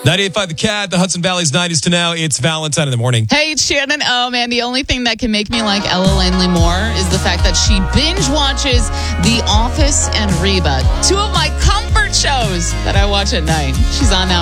98.5 The Cat, the Hudson Valley's 90s to now. It's Valentine in the morning. Hey, it's Shannon. Oh, man, the only thing that can make me like Ella Langley more is the fact that she binge watches The Office and Reba, two of my comfort shows that I watch at night. She's on now.